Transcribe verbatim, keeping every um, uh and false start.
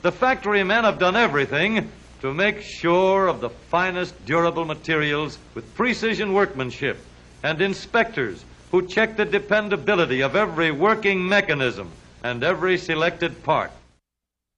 The factory men have done everything to make sure of the finest durable materials with precision workmanship, and inspectors who check the dependability of every working mechanism and every selected part.